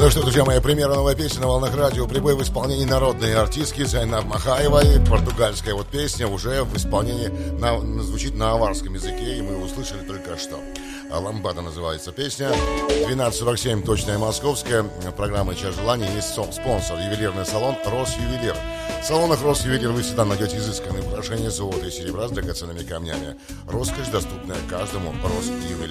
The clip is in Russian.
Ну что, друзья мои, премьера новой песни на волнах радио. Прибой в исполнении народной артистки Зайнаб Махаевой. Португальская вот песня уже в исполнении звучит на аварском языке, и мы услышали только что. «Ламбада» называется песня. 12:47, точная московская. Программа «Час желаний». Есть спонсор, ювелирный салон «Росювелир». В салонах «Росювелир» вы всегда найдете изысканные украшения золота и серебра с драгоценными камнями. Роскошь, доступная каждому. «Росювелир».